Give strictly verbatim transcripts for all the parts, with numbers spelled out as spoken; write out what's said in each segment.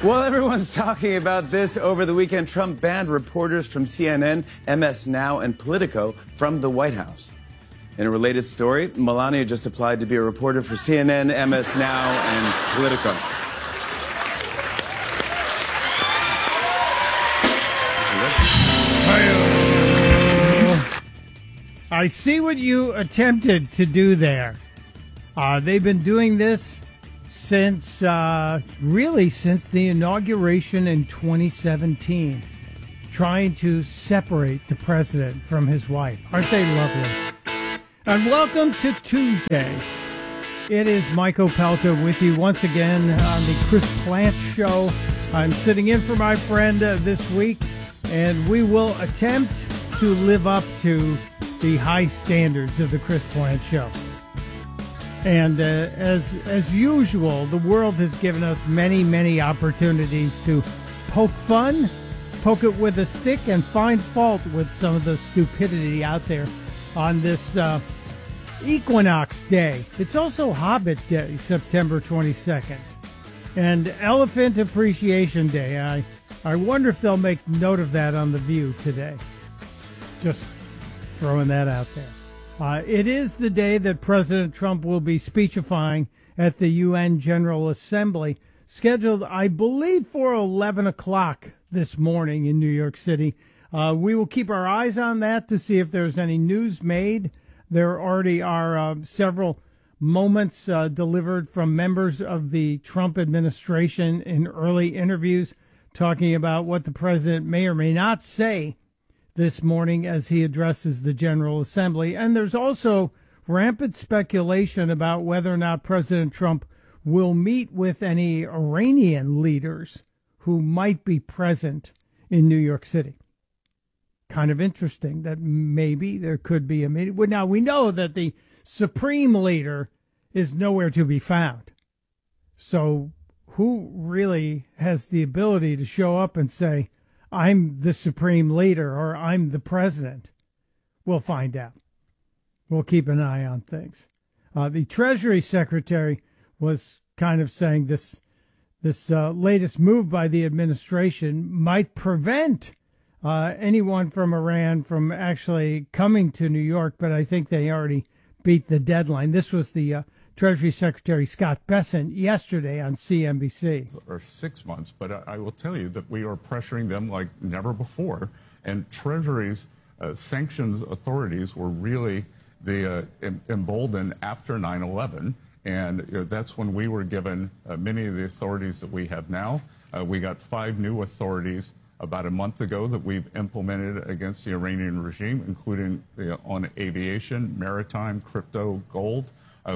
While everyone's talking about this over the weekend, Trump banned reporters from C N N, M S Now, and Politico from the White House. In a related story, Melania just applied to be a reporter for C N N, M S Now, and Politico. I see what you attempted to do there. Uh, they've been doing this since, uh, really since the inauguration in twenty seventeen, trying to separate the president from his wife. Aren't they lovely? And welcome to Tuesday. It is Mike Opelka with you once again on the Chris Plante Show. I'm sitting in for my friend uh, this week, and we will attempt to live up to the high standards of the Chris Plante Show. And uh, as as usual, the world has given us many, many opportunities to poke fun, poke it with a stick, and find fault with some of the stupidity out there on this uh, Equinox Day. It's also Hobbit Day, September twenty-second, and Elephant Appreciation Day. I, I wonder if they'll make note of that on The View today. Just throwing that out there. Uh, it is the day that President Trump will be speechifying at the U N General Assembly, scheduled, I believe, for eleven o'clock this morning in New York City. Uh, we will keep our eyes on that to see if there's any news made. There already are uh, several moments uh, delivered from members of the Trump administration in early interviews talking about what the president may or may not say this morning as he addresses the General Assembly. And there's also rampant speculation about whether or not President Trump will meet with any Iranian leaders who might be present in New York City. Kind of interesting that maybe there could be a meeting. Well, now, we know that the supreme leader is nowhere to be found. So who really has the ability to show up and say, I'm the supreme leader, or I'm the president? We'll find out. We'll keep an eye on things. Uh, the Treasury Secretary was kind of saying this this uh, latest move by the administration might prevent uh, anyone from Iran from actually coming to New York, but I think they already beat the deadline. This was the uh, Treasury Secretary Scott Bessent yesterday on C N B C. Or six months, but I, I will tell you that we are pressuring them like never before. And Treasury's uh, sanctions authorities were really the uh, em- emboldened after nine eleven. And you know, that's when we were given uh, many of the authorities that we have now. Uh, we got five new authorities about a month ago that we've implemented against the Iranian regime, including uh, on aviation, maritime, crypto, gold. Uh,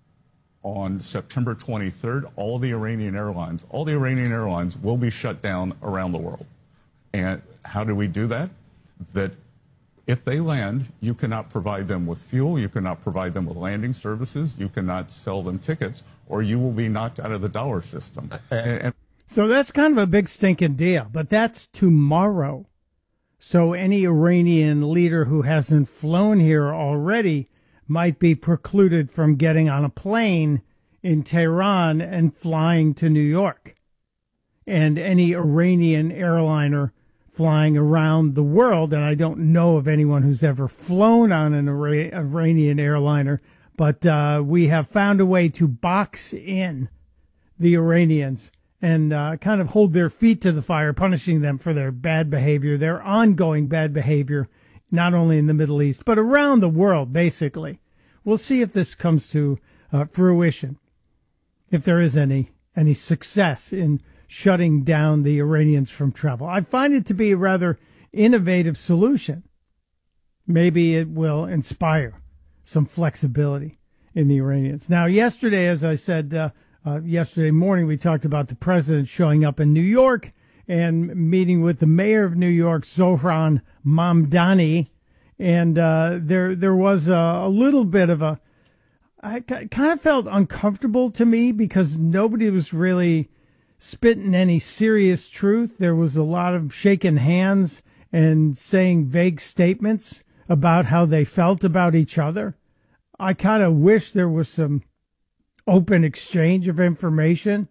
On September twenty-third, all the Iranian airlines, all the Iranian airlines will be shut down around the world. And how do we do that? That if they land, you cannot provide them with fuel, you cannot provide them with landing services, you cannot sell them tickets, or you will be knocked out of the dollar system. And, and so that's kind of a big stinking deal, but that's tomorrow. So any Iranian leader who hasn't flown here already might be precluded from getting on a plane in Tehran and flying to New York. And any Iranian airliner flying around the world, and I don't know of anyone who's ever flown on an Ira- Iranian airliner, but uh, we have found a way to box in the Iranians and uh, kind of hold their feet to the fire, punishing them for their bad behavior, their ongoing bad behavior, not only in the Middle East, but around the world, basically. We'll see if this comes to uh, fruition, if there is any any success in shutting down the Iranians from travel. I find it to be a rather innovative solution. Maybe it will inspire some flexibility in the Iranians. Now, yesterday, as I said, uh, uh, yesterday morning, we talked about the president showing up in New York and meeting with the mayor of New York, Zohran Mamdani. And uh, there there was a, a little bit of a, I kind of felt uncomfortable to me because nobody was really spitting any serious truth. There was a lot of shaking hands and saying vague statements about how they felt about each other. I kind of wish there was some open exchange of information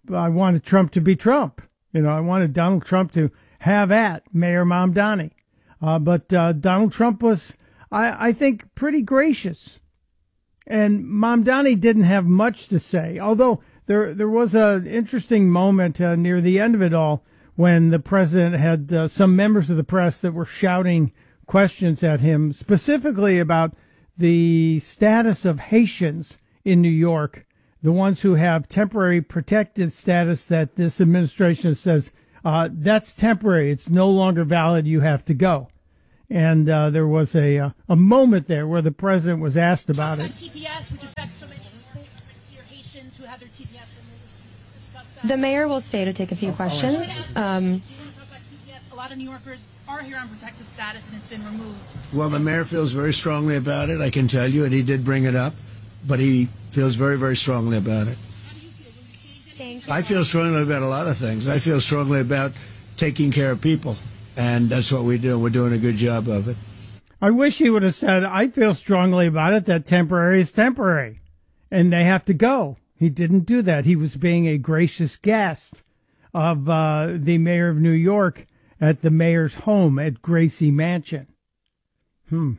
I wanted Trump to be Trump. You know, I wanted Donald Trump to have at Mayor Mamdani. Uh, but uh, Donald Trump was, I, I think, pretty gracious. And Mamdani didn't have much to say, although there there was an interesting moment uh, near the end of it all when the president had uh, some members of the press that were shouting questions at him, specifically about the status of Haitians in New York, the ones who have temporary protected status that this administration says, uh, that's temporary. It's no longer valid. You have to go. And uh, there was a uh, a moment there where the president was asked about it. The mayor will stay to take a few questions. Um, a lot of New Yorkers are here on protected status, and it's been removed. Well, the mayor feels very strongly about it, I can tell you, and he did bring it up, but he feels very, very strongly about it. I feel strongly about a lot of things. I feel strongly about taking care of people, and that's what we do. We're doing a good job of it. I wish he would have said, I feel strongly about it, that temporary is temporary, and they have to go. He didn't do that. He was being a gracious guest of uh, the mayor of New York at the mayor's home at Gracie Mansion. Hmm.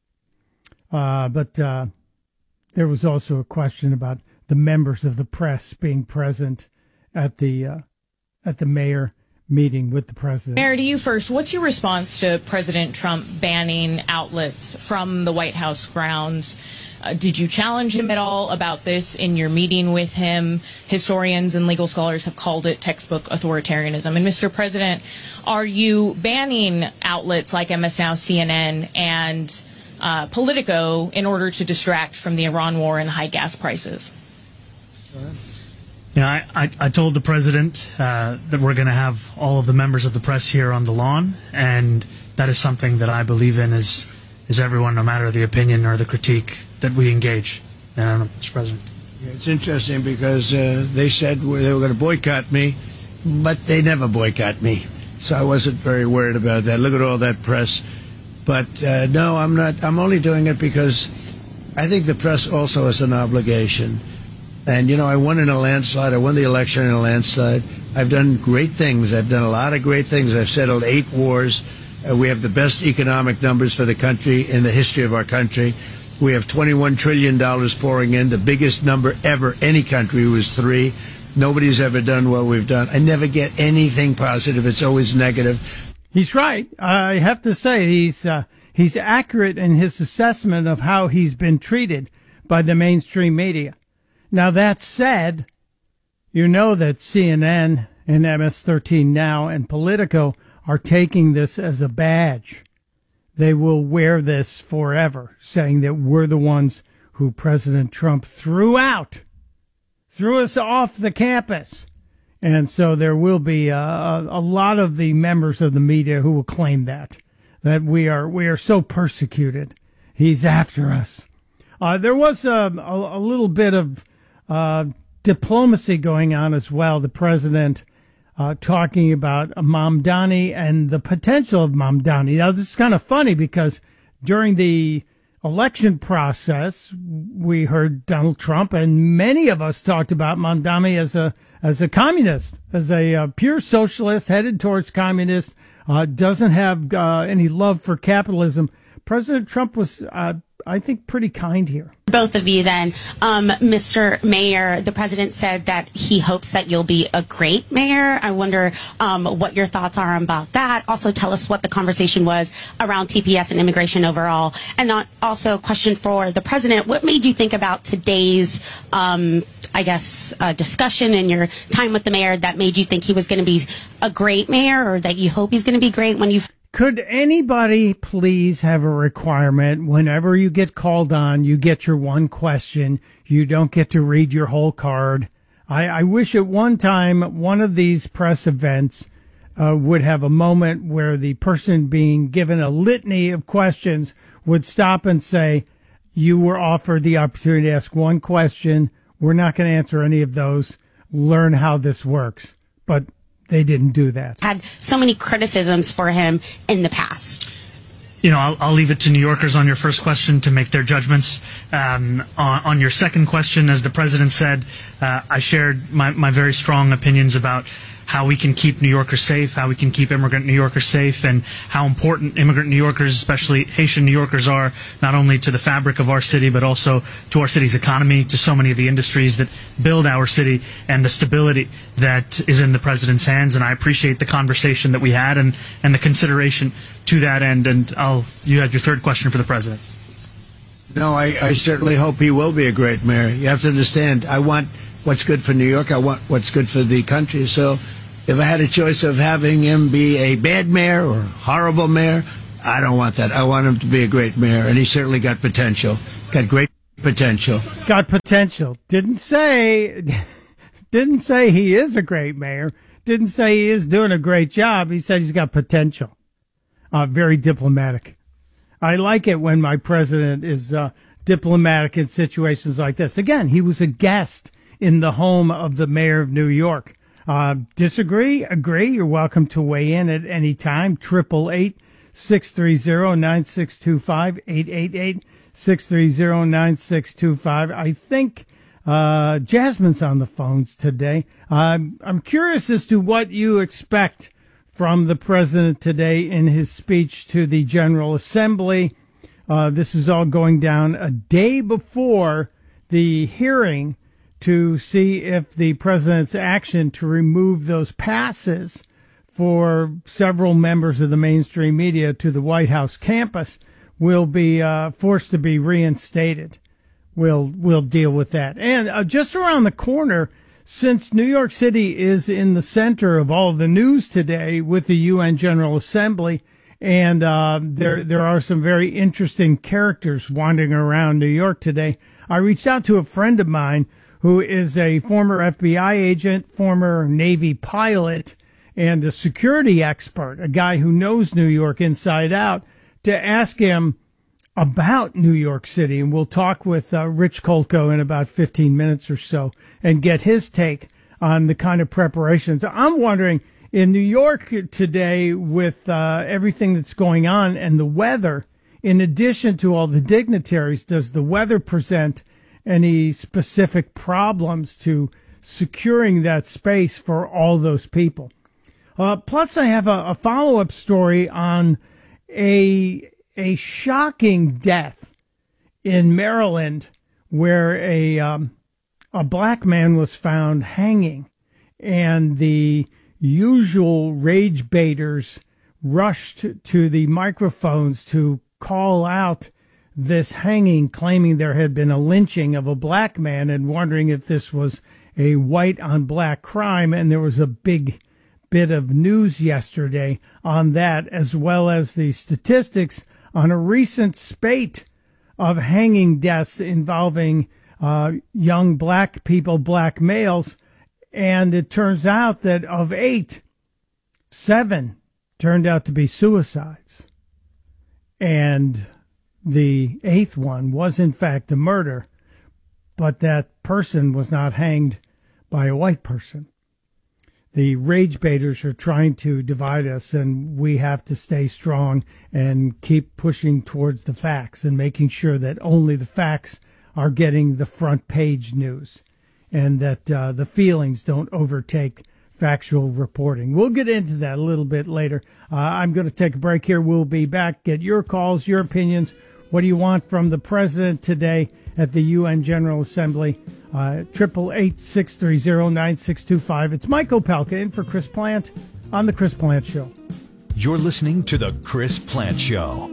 Uh, but uh, there was also a question about the members of the press being present at the uh, at the mayor meeting with the president. Mayor, to you first, what's your response to President Trump banning outlets from the White House grounds? Uh, did you challenge him at all about this in your meeting with him? Historians and legal scholars have called it textbook authoritarianism. And Mister President, are you banning outlets like M S Now, C N N, and uh, Politico in order to distract from the Iran war and high gas prices? Yeah, I, I, I told the president uh, that we're going to have all of the members of the press here on the lawn, and that is something that I believe in as, as everyone, no matter the opinion or the critique, that we engage. Uh, Mister President. Yeah, it's interesting because uh, they said they were going to boycott me, but they never boycott me. So I wasn't very worried about that. Look at all that press. But uh, no, I'm not. I'm only doing it because I think the press also has an obligation. And, you know, I won in a landslide. I won the election in a landslide. I've done great things. I've done a lot of great things. I've settled eight wars. Uh, we have the best economic numbers for the country in the history of our country. We have twenty-one trillion dollars pouring in, the biggest number ever. Any country was three. Nobody's ever done what we've done. I never get anything positive. It's always negative. He's right. I have to say he's uh, he's accurate in his assessment of how he's been treated by the mainstream media. Now, that said, you know that C N N and M S thirteen Now and Politico are taking this as a badge. They will wear this forever, saying that we're the ones who President Trump threw out, threw us off the campus. And so there will be a, a lot of the members of the media who will claim that, that we are we are so persecuted. He's after us. Uh, there was a, a, a little bit of uh, diplomacy going on as well. The president uh, talking about Mamdani and the potential of Mamdani. Now, this is kind of funny because during the election process, we heard Donald Trump and many of us talked about Mamdani as a as a communist, as a uh, pure socialist headed towards communist, uh, doesn't have uh, any love for capitalism. President Trump was, uh, I think, pretty kind here. Both of you then. Um, Mister Mayor, the president said that he hopes that you'll be a great mayor. I wonder um, what your thoughts are about that. Also, tell us what the conversation was around T P S and immigration overall. And not, also a question for the president. What made you think about today's, um, I guess, uh, discussion and your time with the mayor that made you think he was going to be a great mayor, or that you hope he's going to be great when you... Could anybody please have a requirement whenever you get called on, you get your one question, you don't get to read your whole card? I, I wish at one time one of these press events uh, would have a moment where the person being given a litany of questions would stop and say, you were offered the opportunity to ask one question. We're not going to answer any of those. Learn how this works. But they didn't do that. Had so many criticisms for him in the past. you know, I'll, I'll leave it to New Yorkers on your first question to make their judgments. Um, on, on your second question, as the president said, uh, I shared my, my very strong opinions about how we can keep New Yorkers safe, how we can keep immigrant New Yorkers safe, and how important immigrant New Yorkers, especially Haitian New Yorkers, are not only to the fabric of our city, but also to our city's economy, to so many of the industries that build our city, and the stability that is in the president's hands. And I appreciate the conversation that we had and, and the consideration to that end. And I'll, you had your third question for the president. No, I, I certainly hope he will be a great mayor. You have to understand, I want what's good for New York. I want what's good for the country. So if I had a choice of having him be a bad mayor or horrible mayor, I don't want that. I want him to be a great mayor, and he certainly got potential. Got great potential. Got potential. Didn't say, didn't say he is a great mayor. Didn't say he is doing a great job. He said he's got potential. Uh, very diplomatic. I like it when my president is uh, diplomatic in situations like this. Again, he was a guest in the home of the mayor of New York. Uh, disagree? Agree? You're welcome to weigh in at any time. Triple eight six three zero nine six two five eight eight eight six three zero nine six two five. I think uh, Jasmine's on the phones today. I'm I'm curious as to what you expect from the president today in his speech to the General Assembly. Uh, this is all going down a day before the hearing to see if the president's action to remove those passes for several members of the mainstream media to the White House campus will be uh, forced to be reinstated. We'll we'll deal with that. And uh, just around the corner, since New York City is in the center of all the news today with the U N General Assembly, and uh, there there are some very interesting characters wandering around New York today, I reached out to a friend of mine who is a former F B I agent, former Navy pilot, and a security expert, a guy who knows New York inside out, to ask him about New York City. And we'll talk with uh, Rich Kolko in about fifteen minutes or so and get his take on the kind of preparations. I'm wondering, in New York today, with uh, everything that's going on and the weather, in addition to all the dignitaries, does the weather present any specific problems to securing that space for all those people? Uh, plus, I have a, a follow-up story on a a shocking death in Maryland, where a um, a black man was found hanging, and the usual rage baiters rushed to the microphones to call out this hanging, claiming there had been a lynching of a black man and wondering if this was a white on black crime. And there was a big bit of news yesterday on that, as well as the statistics on a recent spate of hanging deaths involving uh, young black people, black males. And it turns out that of eight, seven turned out to be suicides. And the eighth one was, in fact, a murder, but that person was not hanged by a white person. The rage baiters are trying to divide us, and we have to stay strong and keep pushing towards the facts and making sure that only the facts are getting the front page news and that uh, the feelings don't overtake factual reporting. We'll get into that a little bit later. Uh, I'm going to take a break here. We'll be back. Get your calls, your opinions. What do you want from the president today at the U N General Assembly? Triple eight six three zero nine six two five. It's Mike Opelka in for Chris Plant on the Chris Plant Show. You're listening to the Chris Plant Show.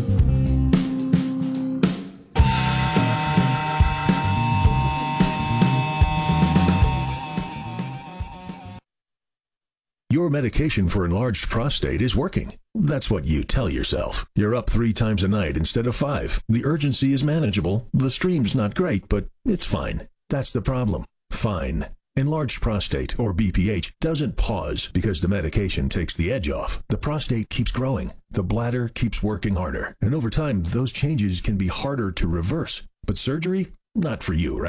Your medication for enlarged prostate is working. That's what you tell yourself. You're up three times a night instead of five. The urgency is manageable. The stream's not great, but it's fine. That's the problem. Fine. Enlarged prostate, or B P H, doesn't pause because the medication takes the edge off. The prostate keeps growing. The bladder keeps working harder. And over time, those changes can be harder to reverse. But surgery? Not for you, right?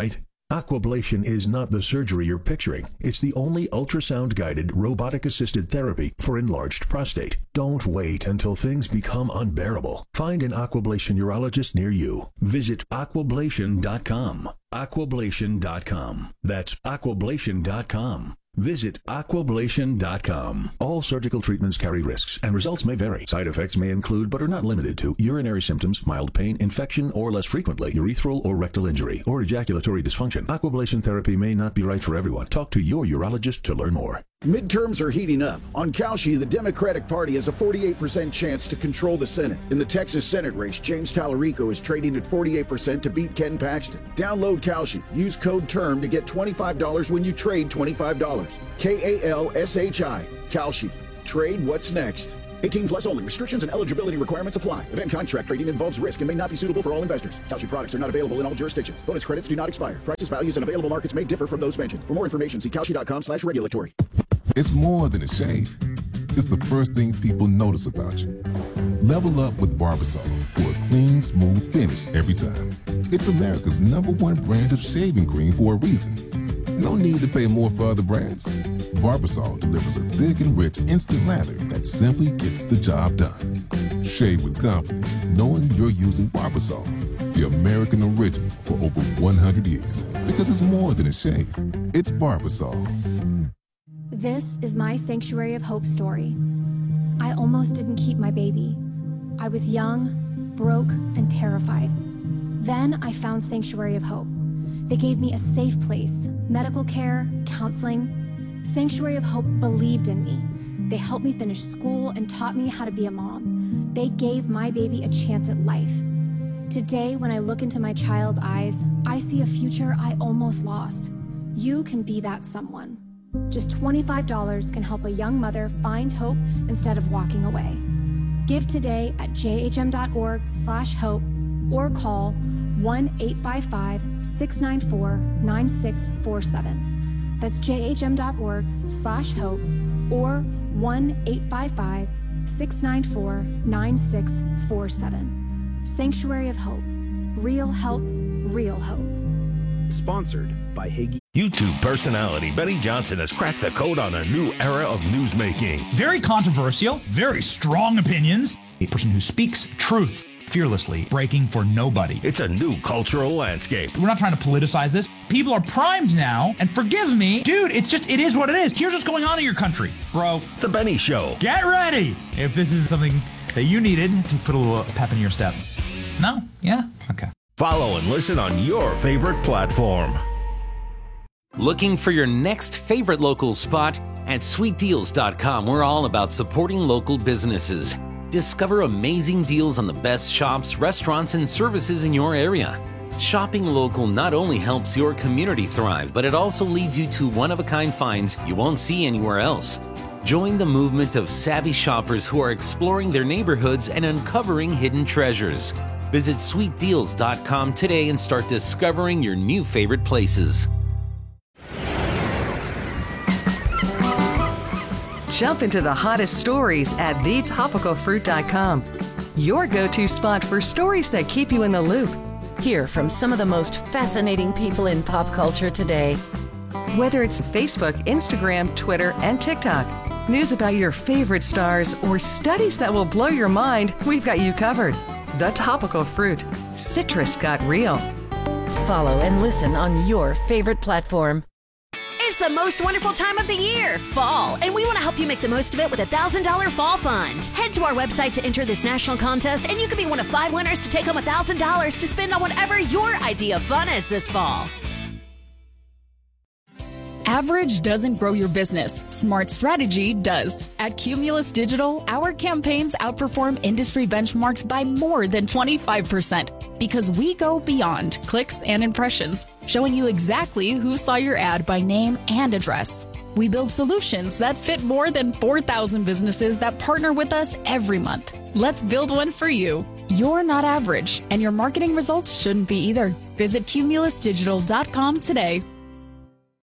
Aquablation is not the surgery you're picturing. It's the only ultrasound-guided, robotic-assisted therapy for enlarged prostate. Don't wait until things become unbearable. Find an Aquablation urologist near you. Visit aquablation dot com. aquablation dot com. That's aquablation dot com. Visit aquablation dot com. All surgical treatments carry risks, and results may vary. Side effects may include, but are not limited to, urinary symptoms, mild pain, infection, or less frequently, urethral or rectal injury, or ejaculatory dysfunction. Aquablation therapy may not be right for everyone. Talk to your urologist to learn more. Midterms are heating up. On Kalshi, the Democratic Party has a forty-eight percent chance to control the Senate. In the Texas Senate race, James Tallarico is trading at forty-eight percent to beat Ken Paxton. Download Kalshi. Use code TERM to get twenty-five dollars when you trade twenty-five dollars. K A L S H I. Kalshi. Trade what's next. eighteen plus only. Restrictions and eligibility requirements apply. Event contract trading involves risk and may not be suitable for all investors. Kalshi products are not available in all jurisdictions. Bonus credits do not expire. Prices, values, and available markets may differ from those mentioned. For more information, see kalshi dot com slash regulatory. It's more than a shave. It's the first thing people notice about you. Level up with Barbasol for a clean, smooth finish every time. It's America's number one brand of shaving cream for a reason. No need to pay more for other brands. Barbasol delivers a thick and rich instant lather that simply gets the job done. Shave with confidence, knowing you're using Barbasol, the American original for over one hundred years. Because it's more than a shave. It's Barbasol. This is my Sanctuary of Hope story. I almost didn't keep my baby. I was young, broke, and terrified. Then I found Sanctuary of Hope. They gave me a safe place, medical care, counseling. Sanctuary of Hope believed in me. They helped me finish school and taught me how to be a mom. They gave my baby a chance at life. Today, when I look into my child's eyes, I see a future I almost lost. You can be that someone. Just twenty-five dollars can help a young mother find hope instead of walking away. Give today at jhm.org slash hope or call one eight five five, six nine four, nine six four seven. That's jhm.org slash hope or one eight five five, six nine four, nine six four seven. Sanctuary of Hope. Real help, real hope. Sponsored by Hagee. YouTube personality Benny Johnson has cracked the code on a new era of newsmaking. Very controversial, very strong opinions. A person who speaks truth fearlessly, breaking for nobody. It's a new cultural landscape. We're not trying to politicize this. People are primed now, and forgive me, dude, it's just, it is what it is. Here's what's going on in your country, bro. The Benny Show. Get ready if this is something that you needed to put a little pep in your step. No? Yeah? Okay. Follow and listen on your favorite platform. Looking for your next favorite local spot? At sweet deals dot com, we're all about supporting local businesses. Discover amazing deals on the best shops, restaurants, and services in your area. Shopping local not only helps your community thrive, but it also leads you to one-of-a-kind finds you won't see anywhere else. Join the movement of savvy shoppers who are exploring their neighborhoods and uncovering hidden treasures. Visit sweet deals dot com today and start discovering your new favorite places. Jump into the hottest stories at the topical fruit dot com. Your go-to spot for stories that keep you in the loop. Hear from some of the most fascinating people in pop culture today. Whether it's Facebook, Instagram, Twitter, and TikTok, news about your favorite stars, or studies that will blow your mind, we've got you covered. The Topical Fruit. Citrus got real. Follow and listen on your favorite platform. It's the most wonderful time of the year, fall, and we want to help you make the most of it with a one thousand dollars Fall Fund. Head to our website to enter this national contest, and you could be one of five winners to take home one thousand dollars to spend on whatever your idea of fun is this fall. Average doesn't grow your business. Smart strategy does. At Cumulus Digital, our campaigns outperform industry benchmarks by more than twenty-five percent because we go beyond clicks and impressions, showing you exactly who saw your ad by name and address. We build solutions that fit more than four thousand businesses that partner with us every month. Let's build one for you. You're not average, and your marketing results shouldn't be either. Visit cumulus digital dot com today.